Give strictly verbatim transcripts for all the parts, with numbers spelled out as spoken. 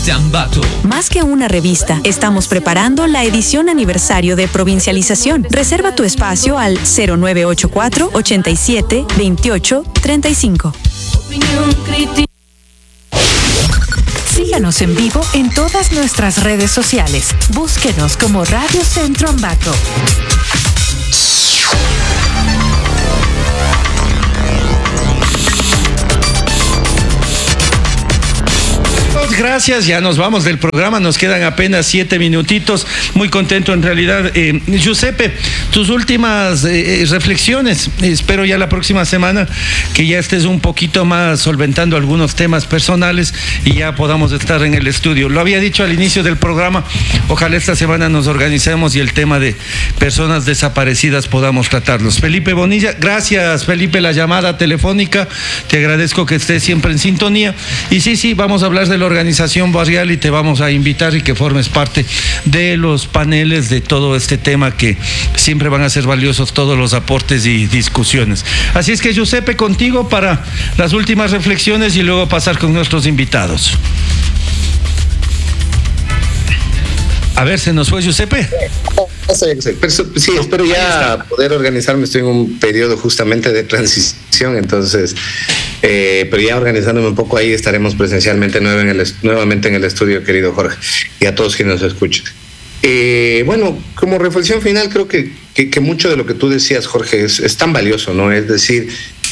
Revista Ambato. Más que una revista, estamos preparando la edición aniversario de Provincialización. Reserva tu espacio al cero nueve ocho cuatro, ochenta y siete, veintiocho, treinta y cinco. Síganos en vivo en todas nuestras redes sociales. Búsquenos como Radio Centro Ambato. Gracias, ya nos vamos del programa, nos quedan apenas siete minutitos, muy contento en realidad. Eh, Giuseppe, tus últimas eh, reflexiones, espero ya la próxima semana que ya estés un poquito más solventando algunos temas personales y ya podamos estar en el estudio. Lo había dicho al inicio del programa, ojalá esta semana nos organicemos y el tema de personas desaparecidas podamos tratarlos. Felipe Bonilla, gracias Felipe, la llamada telefónica, te agradezco que estés siempre en sintonía y sí, sí, vamos a hablar de la organización barrial y te vamos a invitar y que formes parte de los paneles de todo este tema que siempre van a ser valiosos todos los aportes y discusiones. Así es que Giuseppe, contigo para las últimas reflexiones y luego pasar con nuestros invitados. A ver, ¿se nos fue Giuseppe? Sí, espero ya poder organizarme. Estoy en un periodo justamente de transición, entonces, eh, pero ya organizándome un poco ahí estaremos presencialmente nuevo en el, nuevamente en el estudio, querido Jorge, y a todos quienes nos escuchan. Eh, bueno, como reflexión final, creo que, que, que mucho de lo que tú decías, Jorge, es, es tan valioso, ¿no? Es decir,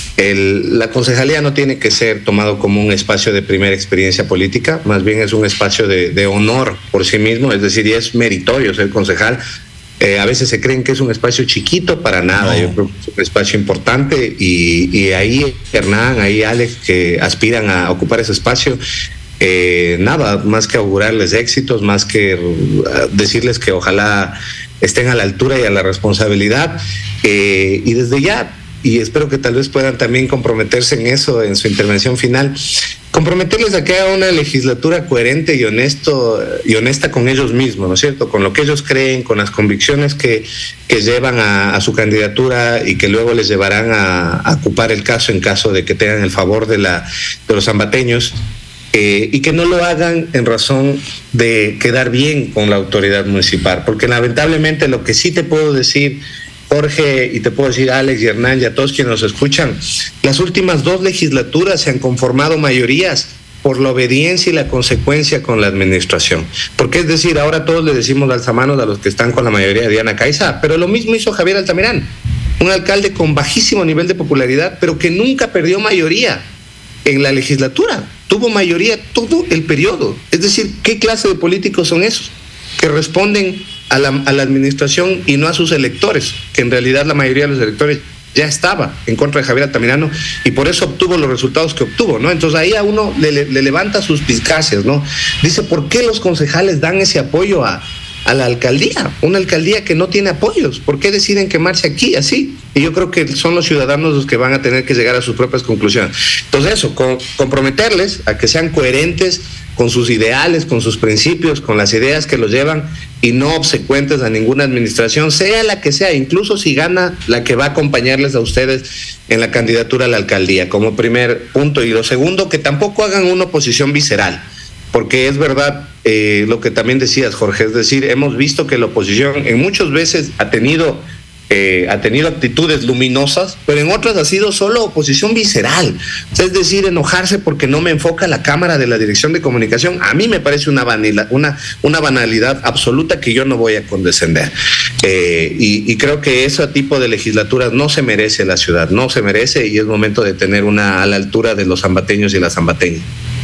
El, la concejalía no tiene que ser tomado como un espacio de primera experiencia política, más bien es un espacio de, de honor por sí mismo, es decir, y es meritorio ser concejal. Eh, a veces se creen que es un espacio chiquito, para nada, no. Yo creo que es un espacio importante y, y ahí Hernán, ahí Alex, que aspiran a ocupar ese espacio, eh, nada más que augurarles éxitos, más que decirles que ojalá estén a la altura y a la responsabilidad, eh, y desde ya, y espero que tal vez puedan también comprometerse en eso en su intervención final, comprometerles a que haga una legislatura coherente y honesto y honesta con ellos mismos, ¿no es cierto? Con lo que ellos creen, con las convicciones que, que llevan a, a su candidatura y que luego les llevarán a, a ocupar el caso en caso de que tengan el favor de, la, de los ambateños, eh, y que no lo hagan en razón de quedar bien con la autoridad municipal, porque lamentablemente lo que sí te puedo decir, Jorge, y te puedo decir Alex y Hernán y a todos quienes nos escuchan, las últimas dos legislaturas se han conformado mayorías por la obediencia y la consecuencia con la administración. Porque es decir, ahora todos le decimos alzamanos a los que están con la mayoría de Diana Caiza, pero lo mismo hizo Javier Altamirán, un alcalde con bajísimo nivel de popularidad, pero que nunca perdió mayoría en la legislatura, tuvo mayoría todo el periodo. Es decir, ¿qué clase de políticos son esos? Que responden a la, a la administración y no a sus electores, que en realidad la mayoría de los electores ya estaba en contra de Javier Altamirano y por eso obtuvo los resultados que obtuvo, ¿no? Entonces ahí a uno le, le, le levanta sus suspicacias, ¿no? Dice, ¿por qué los concejales dan ese apoyo a, a la alcaldía? Una alcaldía que no tiene apoyos, ¿por qué deciden quemarse aquí así? Y yo creo que son los ciudadanos los que van a tener que llegar a sus propias conclusiones. Entonces eso, con, comprometerles a que sean coherentes con sus ideales, con sus principios, con las ideas que los llevan y no obsecuentes a ninguna administración, sea la que sea, incluso si gana la que va a acompañarles a ustedes en la candidatura a la alcaldía, como primer punto. Y lo segundo, que tampoco hagan una oposición visceral, porque es verdad eh, lo que también decías, Jorge, es decir, hemos visto que la oposición en muchas veces ha tenido Eh, ha tenido actitudes luminosas, pero en otras ha sido solo oposición visceral, o sea, es decir, enojarse porque no me enfoca la cámara de la Dirección de Comunicación. A mí me parece una banalidad, una, una banalidad absoluta que yo no voy a condescender, eh, y, y creo que ese tipo de legislaturas no se merece la ciudad, no se merece, y es momento de tener una a la altura de los zambateños y las zambateñas.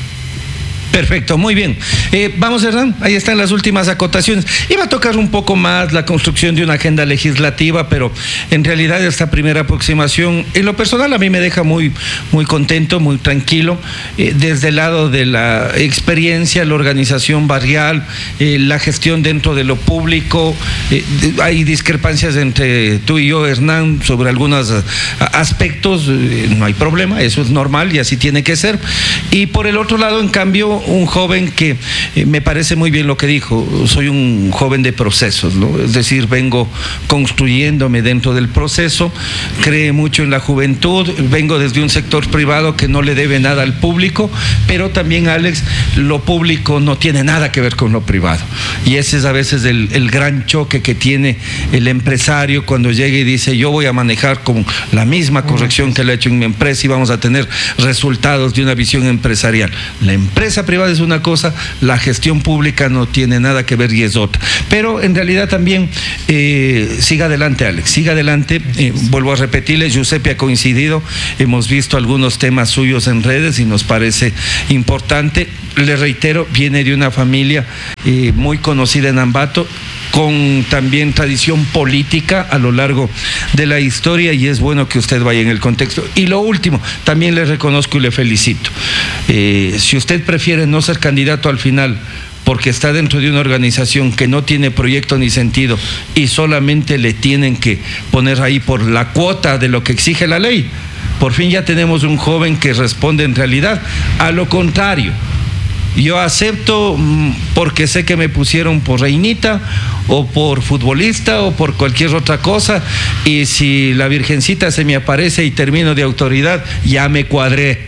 Perfecto, muy bien. Eh, vamos, Hernán, ahí están las últimas acotaciones. Iba a tocar un poco más la construcción de una agenda legislativa, pero en realidad esta primera aproximación, en lo personal, a mí me deja muy, muy contento, muy tranquilo, eh, desde el lado de la experiencia, la organización barrial, eh, la gestión dentro de lo público. Eh, hay discrepancias entre tú y yo, Hernán, sobre algunos aspectos, eh, no hay problema, eso es normal y así tiene que ser. Y por el otro lado, en cambio, un joven que eh, me parece muy bien lo que dijo, soy un joven de procesos, ¿no? Es decir, vengo construyéndome dentro del proceso, cree mucho en la juventud, vengo desde un sector privado que no le debe nada al público, pero también, Alex, lo público no tiene nada que ver con lo privado, y ese es a veces el, el gran choque que tiene el empresario cuando llega y dice, yo voy a manejar con la misma corrección que le he hecho en mi empresa y vamos a tener resultados de una visión empresarial. La empresa privada es una cosa, la gestión pública no tiene nada que ver y es otra. Pero en realidad también eh, siga adelante, Alex, siga adelante. Eh, vuelvo a repetirle, Giuseppe ha coincidido, hemos visto algunos temas suyos en redes y nos parece importante. Le reitero, viene de una familia eh, muy conocida en Ambato, con también tradición política a lo largo de la historia, y es bueno que usted vaya en el contexto. Y lo último, también le reconozco y le felicito. Eh, si usted prefiere no ser candidato al final porque está dentro de una organización que no tiene proyecto ni sentido y solamente le tienen que poner ahí por la cuota de lo que exige la ley, por fin ya tenemos un joven que responde en realidad a lo contrario. Yo acepto porque sé que me pusieron por reinita o por futbolista o por cualquier otra cosa, y si la Virgencita se me aparece y termino de autoridad, ya me cuadré.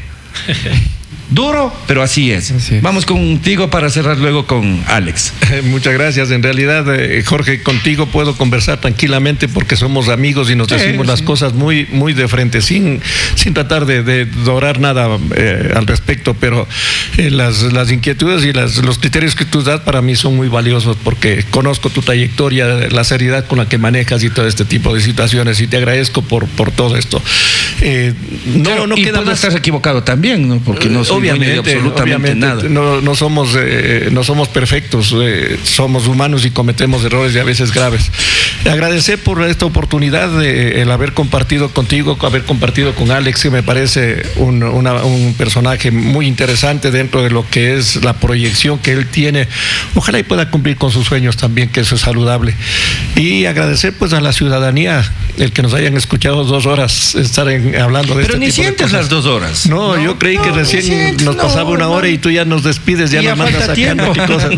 Duro, pero así es. así es. Vamos contigo para cerrar luego con Alex. Muchas gracias. En realidad, eh, Jorge, contigo puedo conversar tranquilamente porque somos amigos y nos sí, decimos sí. las cosas muy, muy de frente, sin, sin tratar de, de dorar nada eh, al respecto, pero eh, las, las inquietudes y las, los criterios que tú das para mí son muy valiosos porque conozco tu trayectoria, la seriedad con la que manejas y todo este tipo de situaciones, y te agradezco por, por todo esto. Eh, no, pero, no y queda más. Estás equivocado también, ¿no? Porque no soy obviamente, absolutamente obviamente nada. No, no somos eh, no somos perfectos, eh, somos humanos y cometemos errores y a veces graves. Agradecer por esta oportunidad de el haber compartido contigo, haber compartido con Alex, que me parece un, una, un personaje muy interesante dentro de lo que es la proyección que él tiene. Ojalá y pueda cumplir con sus sueños también, que eso es saludable. Y agradecer pues a la ciudadanía el que nos hayan escuchado dos horas estar en, hablando de Pero este ni tipo sientes de las dos horas. No, no yo creí no, que recién sientes, nos pasaba no, una hora no. y tú ya nos despides, ya, ya nos mandas sacando cosas.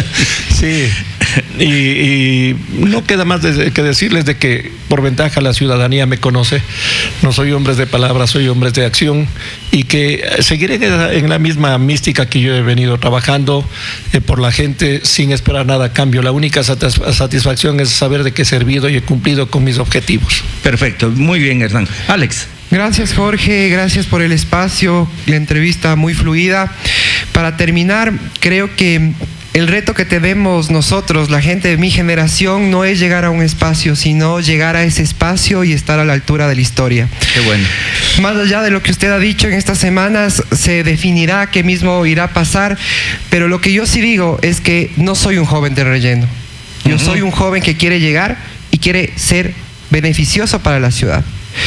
Sí. Y, y no queda más de, que decirles de que por ventaja la ciudadanía me conoce, no soy hombre de palabras, soy hombre de acción, y que seguiré en la misma mística que yo he venido trabajando eh, por la gente sin esperar nada a cambio. La única satisfacción es saber de que he servido y he cumplido con mis objetivos. Perfecto, muy bien, Hernán. Alex. Gracias, Jorge, gracias por el espacio, la entrevista muy fluida. Para terminar, creo que el reto que tenemos nosotros, la gente de mi generación, no es llegar a un espacio, sino llegar a ese espacio y estar a la altura de la historia. Qué bueno. Más allá de lo que usted ha dicho en estas semanas, se definirá qué mismo irá a pasar, pero lo que yo sí digo es que no soy un joven de relleno. Yo uh-huh. soy un joven que quiere llegar y quiere ser beneficioso para la ciudad.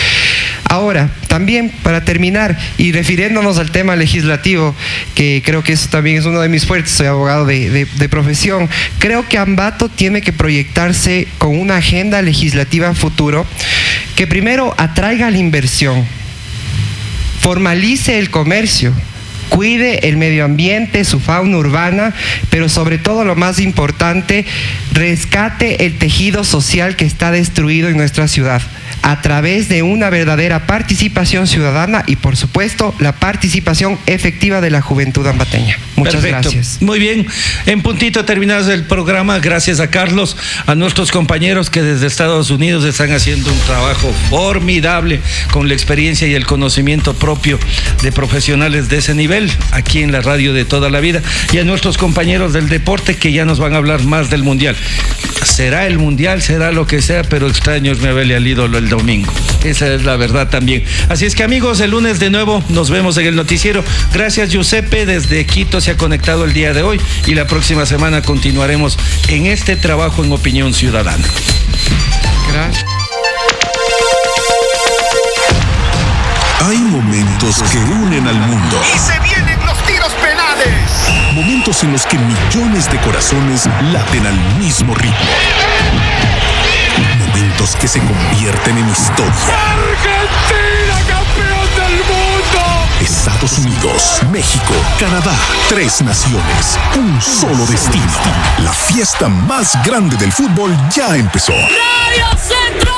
Ahora, también para terminar y refiriéndonos al tema legislativo, que creo que eso también es uno de mis fuertes, soy abogado de, de, de profesión, creo que Ambato tiene que proyectarse con una agenda legislativa futuro que primero atraiga la inversión, formalice el comercio, cuide el medio ambiente, su fauna urbana, pero sobre todo lo más importante, rescate el tejido social que está destruido en nuestra ciudad a través de una verdadera participación ciudadana y, por supuesto, la participación efectiva de la juventud ambateña. Muchas Perfecto. gracias. Muy bien. En puntito terminado el programa. Gracias a Carlos, a nuestros compañeros que desde Estados Unidos están haciendo un trabajo formidable con la experiencia y el conocimiento propio de profesionales de ese nivel aquí en la radio de toda la vida, y a nuestros compañeros del deporte que ya nos van a hablar más del Mundial. Será el Mundial, será lo que sea, pero extraño es me verle al ídolo el domingo. Esa es la verdad también. Así es que, amigos, el lunes de nuevo nos vemos en el noticiero. Gracias, Giuseppe, desde Quito se ha conectado el día de hoy, y la próxima semana continuaremos en este trabajo en Opinión Ciudadana. Gracias. Hay momentos que unen al mundo. Y se vienen los tiros penales. Momentos en los que millones de corazones laten al mismo ritmo. Momentos que se convierten en historia. ¡Argentina, campeón del mundo! Estados Unidos, México, Canadá, tres naciones, un solo destino. La fiesta más grande del fútbol ya empezó. ¡Radio Centro!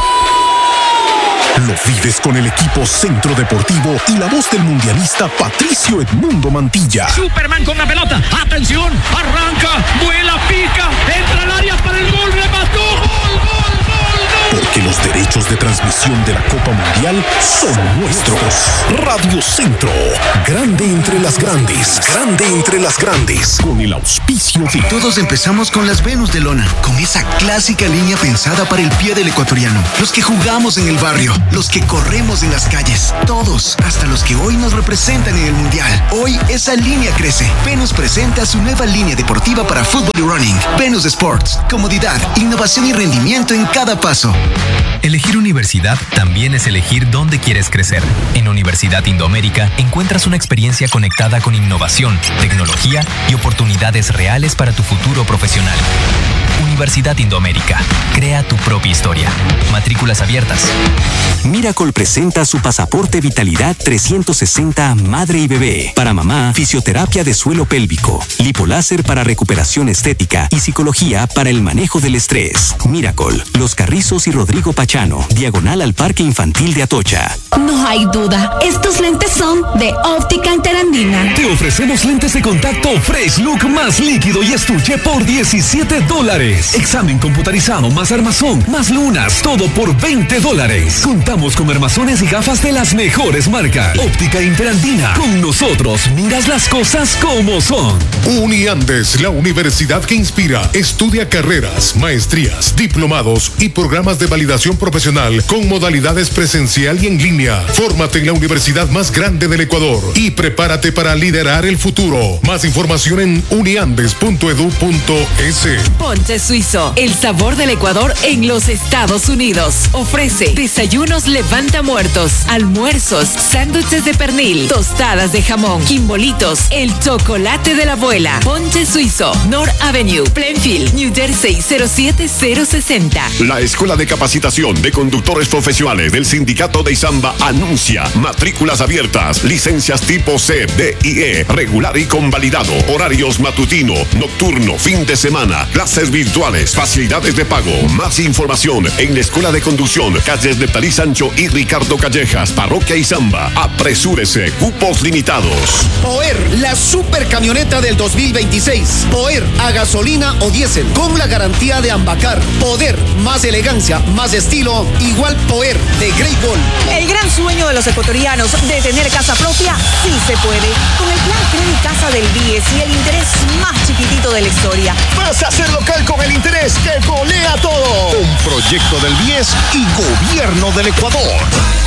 Lo vives con el equipo Centro Deportivo y la voz del mundialista Patricio Edmundo Mantilla. Superman con la pelota. Atención, arranca, vuela, pica, entra al área para el gol, remató, gol, gol, gol, gol. Porque los derechos de transmisión de la Copa Mundial son nuestros. Radio Centro, grande entre las grandes, grande entre las grandes, con el auspicio de... Todos empezamos con las Venus de lona, con esa clásica línea pensada para el pie del ecuatoriano. Los que jugamos en el barrio, los que corremos en las calles, todos, hasta los que hoy nos representan en el Mundial. Hoy esa línea crece. Venus presenta su nueva línea deportiva para fútbol y running. Venus Sports, comodidad, innovación y rendimiento en cada paso. Elegir universidad también es elegir dónde quieres crecer. En Universidad Indoamérica encuentras una experiencia conectada con innovación, tecnología y oportunidades reales para tu futuro profesional. Universidad Indoamérica. Crea tu propia historia. Matrículas abiertas. Miracle presenta su pasaporte Vitalidad trescientos sesenta Madre y Bebé. Para mamá, fisioterapia de suelo pélvico, lipoláser para recuperación estética y psicología para el manejo del estrés. Miracle, Los Carrizos y Rodrigo Pachano, diagonal al Parque Infantil de Atocha. No hay duda, estos lentes son de Óptica Interandina. Te ofrecemos lentes de contacto Fresh Look más líquido y estuche por diecisiete dólares. Examen computarizado más armazón, más lunas, todo por veinte dólares. Contamos con armazones y gafas de las mejores marcas. Óptica Interandina. Con nosotros miras las cosas como son. Uniandes, la universidad que inspira. Estudia carreras, maestrías, diplomados y programas de validación profesional con modalidades presencial y en línea. Fórmate en la universidad más grande del Ecuador y prepárate para liderar el futuro. Más información en uniandes punto edu punto es. Ponche Suizo, el sabor del Ecuador en los Estados Unidos. Ofrece desayunos levanta muertos, almuerzos, sándwiches de pernil, tostadas de jamón, quimbolitos, el chocolate de la abuela. Ponche Suizo, North Avenue, Plainfield, New Jersey cero siete cero sesenta. La Escuela de Capacitación de Conductores Profesionales del Sindicato de Izamba anuncia matrículas abiertas, licencias tipo C, D y E, regular y convalidado, horarios matutino, nocturno, fin de semana, clases virtuales, facilidades de pago. Más información en la Escuela de Conducción, calles de Talí Sancho y Ricardo Callejas, Parroquia Izamba. Apresúrese, cupos limitados. Poer, la super camioneta del dos mil veintiséis. Poer, a gasolina o diésel, con la garantía de Ambacar. Poder, más elegancia, más estilo, igual Poer de Great Wall. El gran sueño de los ecuatorianos de tener casa propia, sí se puede. Con el plan Credit Casa del B I E S y el interés más chiquitito de la historia. Vas a ser local con el interés que golea todo. Un proyecto del B I E S y Gobierno del Ecuador.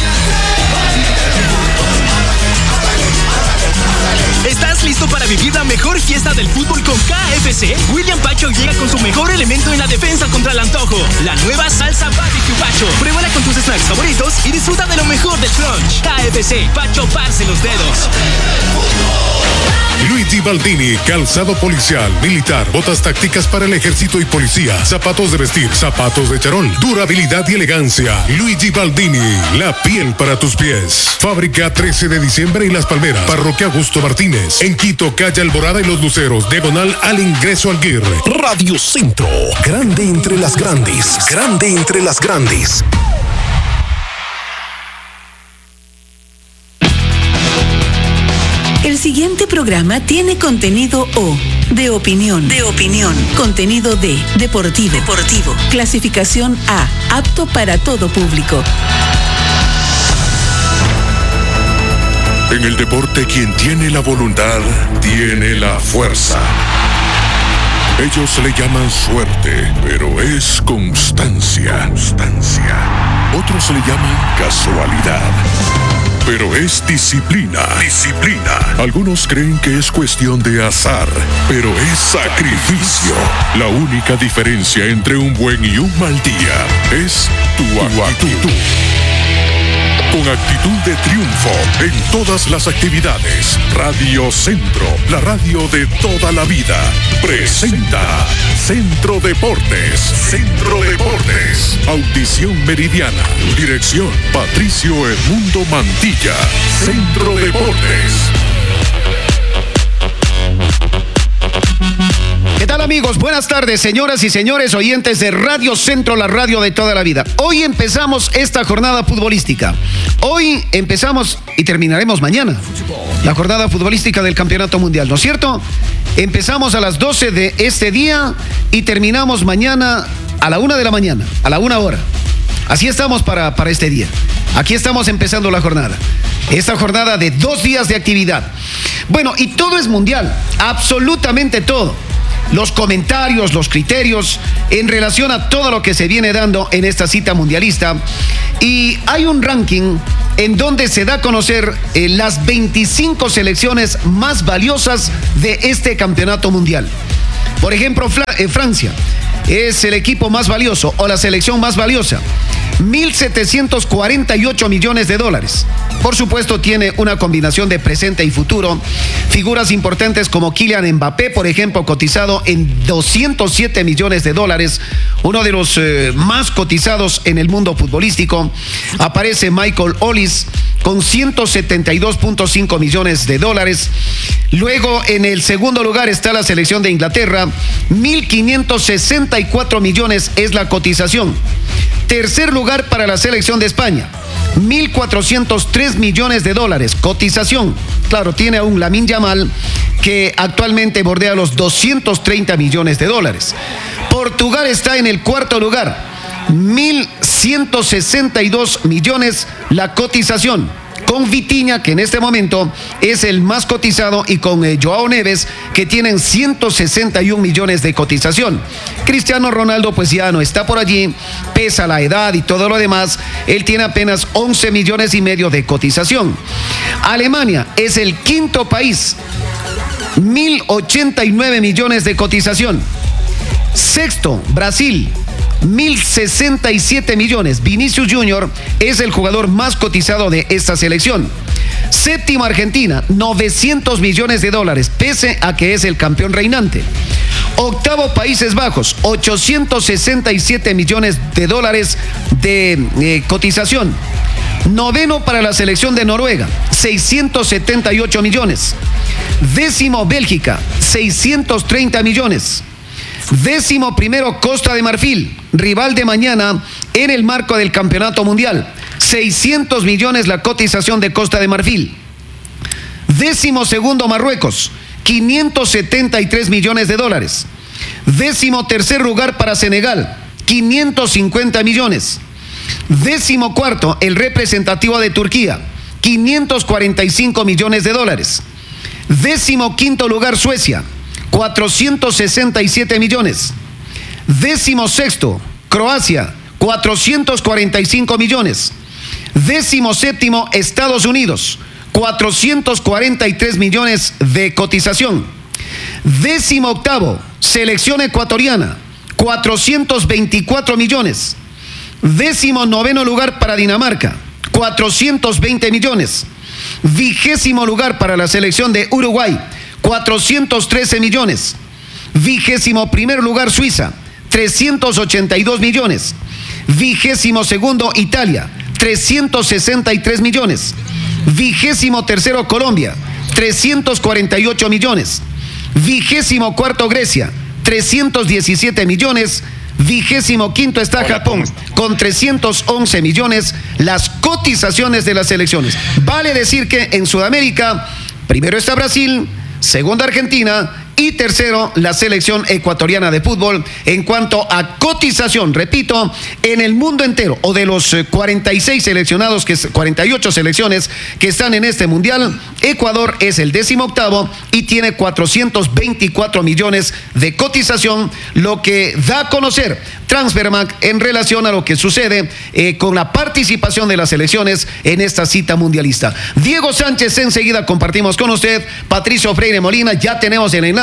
¿Estás listo para vivir la mejor fiesta del fútbol con K F C? William Pacho llega con su mejor elemento en la defensa contra el antojo, la nueva salsa barbecue Pacho. Pruébala con tus snacks favoritos y disfruta de lo mejor del crunch. K F C, Pacho parce los dedos. Luigi Baldini, calzado policial, militar, botas tácticas para el ejército y policía, zapatos de vestir, zapatos de charol, durabilidad y elegancia. Luigi Baldini, la piel para tus pies. Fábrica trece de diciembre en Las Palmeras, Parroquia Augusto Martínez. En Quito, calle Alborada y Los Luceros, diagonal al ingreso al Guirre. Radio Centro, grande entre las grandes, grande entre las grandes. El siguiente programa tiene contenido O, de opinión, de opinión, contenido D, deportivo, deportivo, clasificación A, apto para todo público. En el deporte, quien tiene la voluntad, tiene la fuerza. Ellos le llaman suerte, pero es constancia. Constancia. Otros le llaman casualidad, pero es disciplina. Disciplina. Algunos creen que es cuestión de azar, pero es sacrificio. La única diferencia entre un buen y un mal día es tu actitud. con actitud de triunfo en todas las actividades. Radio Centro, la radio de toda la vida, presenta Centro Deportes. Centro Deportes. Audición Meridiana. Dirección Patricio Edmundo Mantilla. Centro Deportes. ¿Qué tal, amigos? Buenas tardes, señoras y señores oyentes de Radio Centro, la radio de toda la vida. Hoy empezamos esta jornada futbolística. Hoy empezamos y terminaremos mañana la jornada futbolística del Campeonato Mundial, ¿no es cierto? Empezamos a las doce de este día y terminamos mañana a la una de la mañana, a la una hora. Así estamos para, para este día. Aquí estamos empezando la jornada. Esta jornada de dos días de actividad. Bueno, y todo es mundial, absolutamente todo. Los comentarios, los criterios en relación a todo lo que se viene dando en esta cita mundialista. Y hay un ranking en donde se da a conocer eh, las veinticinco selecciones más valiosas de este campeonato mundial. Por ejemplo, Fla- eh, Francia es el equipo más valioso o la selección más valiosa. mil setecientos cuarenta y ocho millones de dólares. Por supuesto, tiene una combinación de presente y futuro. Figuras importantes como Kylian Mbappé, por ejemplo, cotizado en doscientos siete millones de dólares, uno de los eh, más cotizados en el mundo futbolístico. Aparece Michael Olise con ciento setenta y dos punto cinco millones de dólares. Luego, en el segundo lugar está la selección de Inglaterra, mil quinientos sesenta y cuatro millones es la cotización. Tercer lugar para la selección de España, mil cuatrocientos tres millones de dólares, cotización. Claro, tiene a un Lamine Yamal que actualmente bordea los doscientos treinta millones de dólares. Portugal está en el cuarto lugar, mil ciento sesenta y dos millones la cotización, con Vitinha, que en este momento es el más cotizado, y con eh, Joao Neves, que tienen ciento sesenta y un millones de cotización. Cristiano Ronaldo pues ya no está por allí, pesa la edad y todo lo demás, él tiene apenas once millones y medio de cotización. Alemania es el quinto país, mil ochenta y nueve millones de cotización. Sexto, Brasil, mil sesenta y siete millones. Vinicius Junior es el jugador más cotizado de esta selección. Séptimo, Argentina, novecientos millones de dólares, pese a que es el campeón reinante. Octavo, Países Bajos, ochocientos sesenta y siete millones de dólares de eh, cotización. Noveno para la selección de Noruega, seiscientos setenta y ocho millones. Décimo, Bélgica, seiscientos treinta millones. Décimo primero, Costa de Marfil, rival de mañana en el marco del Campeonato Mundial. seiscientos millones la cotización de Costa de Marfil. Décimo segundo, Marruecos, quinientos setenta y tres millones de dólares. Décimo tercer lugar para Senegal, quinientos cincuenta millones. Décimo cuarto, el representativo de Turquía, quinientos cuarenta y cinco millones de dólares. Décimo quinto lugar, Suecia, cuatrocientos sesenta y siete millones. Décimo sexto, Croacia, cuatrocientos cuarenta y cinco millones. Décimo séptimo, Estados Unidos, cuatrocientos cuarenta y tres millones de cotización. Décimo octavo, selección ecuatoriana, cuatrocientos veinticuatro millones. Décimo noveno lugar para Dinamarca, cuatrocientos veinte millones. Vigésimo lugar para la selección de Uruguay, cuatrocientos trece millones. Vigésimo primer lugar, Suiza, trescientos ochenta y dos millones. Vigésimo segundo, Italia, trescientos sesenta y tres millones. Vigésimo tercero, Colombia, trescientos cuarenta y ocho millones. Vigésimo cuarto, Grecia, trescientos diecisiete millones. Vigésimo quinto está Japón, con trescientos once millones las cotizaciones de las selecciones. Vale decir que en Sudamérica, primero está Brasil, segundo Argentina y tercero la selección ecuatoriana de fútbol. En cuanto a cotización, repito, en el mundo entero, o de los cuarenta y seis seleccionados, que cuarenta y ocho selecciones que están en este mundial, Ecuador es el décimo octavo y tiene cuatrocientos veinticuatro millones de cotización, lo que da a conocer Transfermarkt en relación a lo que sucede eh, con la participación de las selecciones en esta cita mundialista. Diego Sánchez, enseguida compartimos con usted. Patricio Freire Molina, ya tenemos el enlace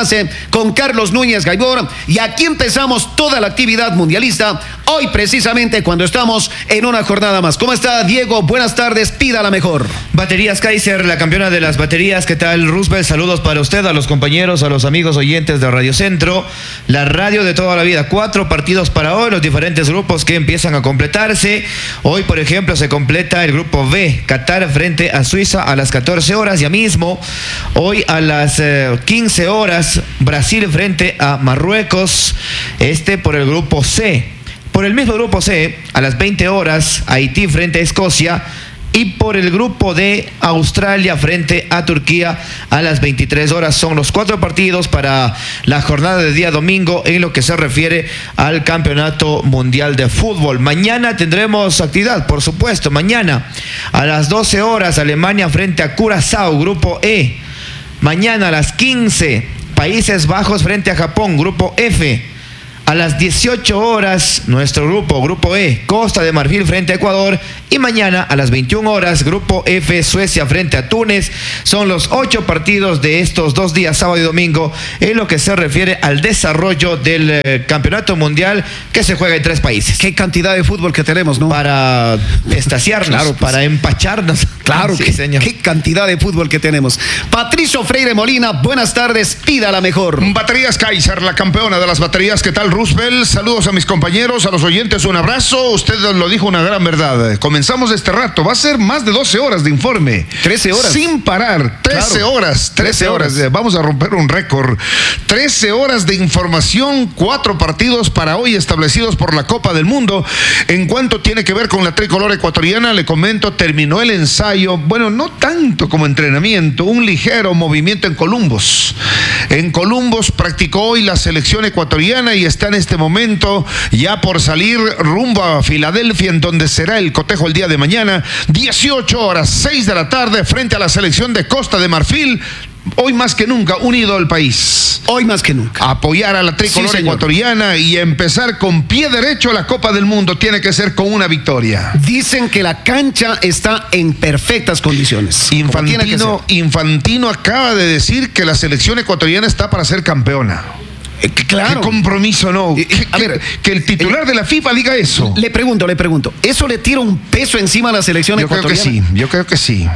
enlace con Carlos Núñez Gaibor y aquí empezamos toda la actividad mundialista, hoy precisamente cuando estamos en una jornada más. ¿Cómo está, Diego? Buenas tardes, pida la mejor. Baterías Kaiser, la campeona de las baterías. ¿Qué tal, Roosevelt? Saludos para usted, a los compañeros, a los amigos oyentes de Radio Centro, la radio de toda la vida. Cuatro partidos para hoy, los diferentes grupos que empiezan a completarse. Hoy, por ejemplo, se completa el grupo B, Qatar frente a Suiza a las catorce horas, ya mismo. Hoy a las eh, quince horas, Brasil frente a Marruecos, este por el grupo C. Por el mismo grupo C, a las veinte horas, Haití frente a Escocia. Y por el grupo de Australia frente a Turquía a las veintitrés horas. Son los cuatro partidos para la jornada de día domingo en lo que se refiere al Campeonato Mundial de Fútbol. Mañana tendremos actividad, por supuesto. Mañana a las doce horas, Alemania frente a Curazao, grupo E. Mañana a las quince, Países Bajos frente a Japón, grupo F. A las dieciocho horas, nuestro grupo, grupo E, Costa de Marfil frente a Ecuador. Y mañana a las veintiuna horas, grupo F, Suecia frente a Túnez. Son los ocho partidos de estos dos días, sábado y domingo, en lo que se refiere al desarrollo del eh, campeonato mundial que se juega en tres países. Qué cantidad de fútbol que tenemos, ¿no? Para estaciarnos, claro, pues, para empacharnos. Claro, sí, que, señor. Qué cantidad de fútbol que tenemos. Patricio Freire Molina, buenas tardes, pida la mejor. Baterías Kaiser, la campeona de las baterías. ¿Qué tal, Roosevelt? Saludos a mis compañeros, a los oyentes, un abrazo. Usted lo dijo, una gran verdad. Comenzamos este rato, va a ser más de doce horas de informe. trece horas. Sin parar, trece claro. horas, trece horas. Vamos a romper un récord. trece horas de información, cuatro partidos para hoy establecidos por la Copa del Mundo. En cuanto tiene que ver con la tricolor ecuatoriana, le comento, terminó el ensayo, bueno, no tanto como entrenamiento, un ligero movimiento en Columbus. En Columbus practicó hoy la selección ecuatoriana y está en este momento ya por salir rumbo a Filadelfia, en donde será el cotejo el día de mañana, dieciocho horas, seis de la tarde, frente a la selección de Costa de Marfil. Hoy más que nunca, unido al país. Hoy más que nunca. Apoyar a la tricolor sí, ecuatoriana y empezar con pie derecho la Copa del Mundo. Tiene que ser con una victoria. Dicen que la cancha está en perfectas condiciones. Infantino, Infantino acaba de decir que la selección ecuatoriana está para ser campeona. Eh, claro. ¿Qué compromiso, no? Eh, a ver, que el titular eh, de la FIFA diga eso. Le pregunto, le pregunto. ¿Eso le tira un peso encima a la selección yo ecuatoriana? Creo que sí, yo creo que sí.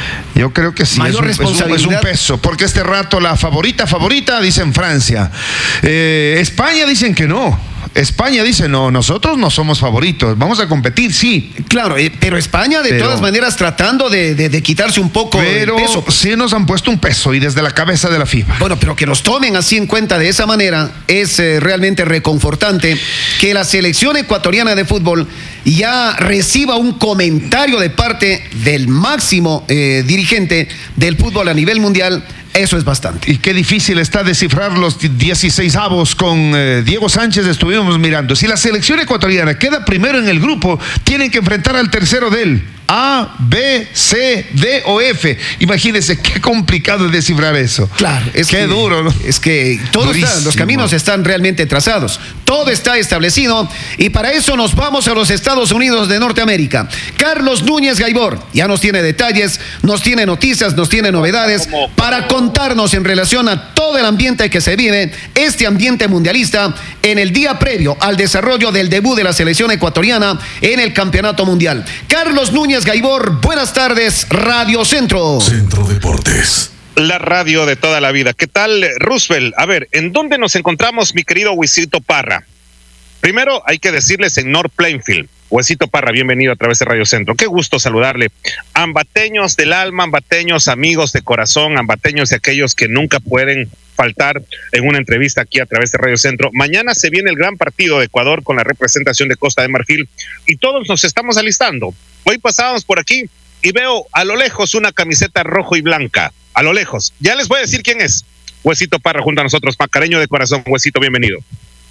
Yo creo que sí. Mayor es un, responsabilidad. Es un, es un peso, porque este rato la favorita, favorita, dicen Francia. Eh, España dicen que no. España dice, no, nosotros no somos favoritos, vamos a competir, sí. Claro, eh, pero España de pero, todas maneras tratando de, de, de quitarse un poco pero de peso. Sí nos han puesto un peso y desde la cabeza de la FIFA. Bueno, pero que los tomen así en cuenta de esa manera es eh, realmente reconfortante que la selección ecuatoriana de fútbol ya reciba un comentario de parte del máximo eh, dirigente del fútbol a nivel mundial. Eso es bastante. Y qué difícil está descifrar los dieciséis avos con eh, Diego Sánchez. Estuvimos mirando. Si la selección ecuatoriana queda primero en el grupo, tienen que enfrentar al tercero de él. A, B, C, D o F. Imagínense qué complicado es descifrar eso. Claro, es qué que, duro, ¿no? Es que todo está, los caminos están realmente trazados. Todo está establecido y para eso nos vamos a los Estados Unidos de Norteamérica. Carlos Núñez Gaibor ya nos tiene detalles, nos tiene noticias, nos tiene novedades para contarnos en relación a todo el ambiente que se vive, este ambiente mundialista en el día previo al desarrollo del debut de la selección ecuatoriana en el Campeonato Mundial. Carlos Núñez Gaibor, buenas tardes, Radio Centro. Centro Deportes. La radio de toda la vida. ¿Qué tal, Roosevelt? A ver, ¿en dónde nos encontramos, mi querido Huesito Parra? Primero hay que decirles en North Plainfield. Huesito Parra, bienvenido a través de Radio Centro. Qué gusto saludarle. Ambateños del alma, ambateños amigos de corazón, ambateños de aquellos que nunca pueden faltar en una entrevista aquí a través de Radio Centro. Mañana se viene el gran partido de Ecuador con la representación de Costa de Marfil y todos nos estamos alistando. Hoy pasábamos por aquí y veo a lo lejos una camiseta rojo y blanca. A lo lejos. Ya les voy a decir quién es. Huesito Parra junto a nosotros, macareño de corazón. Huesito, bienvenido.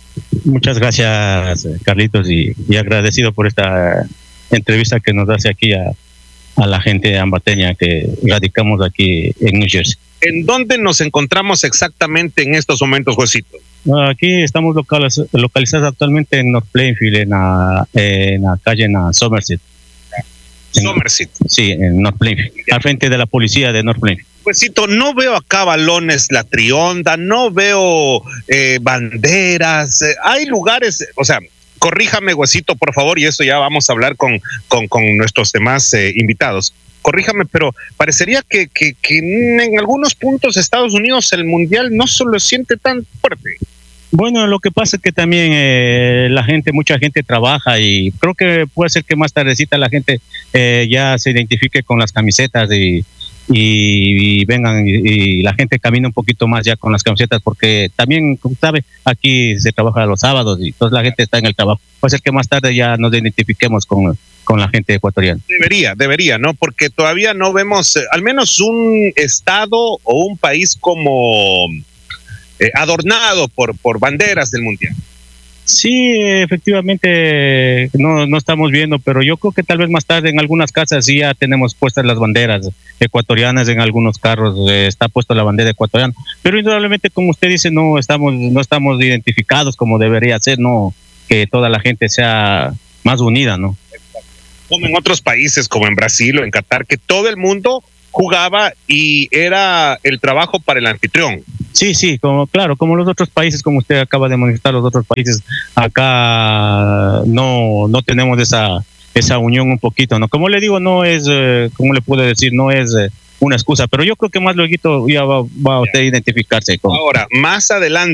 Muchas gracias, Carlitos, y, y agradecido por esta entrevista que nos hace aquí a, a la gente ambateña que radicamos aquí en New Jersey. ¿En dónde nos encontramos exactamente en estos momentos, Huesito? Aquí estamos localiz localizados actualmente en North Plainfield, en la, en la calle en la Somerset. Somerset. Sí, en North Plainfield, al frente de la policía de North Plainfield. Huesito, no veo acá balones La Trionda, no veo eh, banderas, eh, hay lugares, o sea, corríjame, Huesito, por favor, y eso ya vamos a hablar con, con, con nuestros demás eh, invitados. Corríjame, pero parecería que, que, que en algunos puntos de Estados Unidos el Mundial no se lo siente tan fuerte. Bueno, lo que pasa es que también eh, la gente, mucha gente trabaja y creo que puede ser que más tardecita la gente eh, ya se identifique con las camisetas y, y, y vengan y, y la gente camina un poquito más ya con las camisetas porque también, como sabe, aquí se trabaja los sábados y toda la gente está en el trabajo. Puede ser que más tarde ya nos identifiquemos con, con la gente ecuatoriana. Debería, debería, ¿no? Porque todavía no vemos eh, al menos un estado o un país como... Eh, adornado por, por banderas del Mundial. Sí, efectivamente no, no estamos viendo, pero yo creo que tal vez más tarde en algunas casas sí ya tenemos puestas las banderas ecuatorianas, en algunos carros eh, está puesta la bandera ecuatoriana, pero indudablemente como usted dice no estamos, no estamos identificados como debería ser, no que toda la gente sea más unida, ¿no? Como en otros países, como en Brasil o en Qatar, que todo el mundo jugaba y era el trabajo para el anfitrión. Sí, sí, como claro, como los otros países, como usted acaba de manifestar, los otros países acá no no tenemos esa esa unión un poquito, ¿no? Como le digo, no es, eh, como le puedo decir, no es eh, una excusa, pero yo creo que más luego ya va, va a usted identificarse con. Ahora, más adelante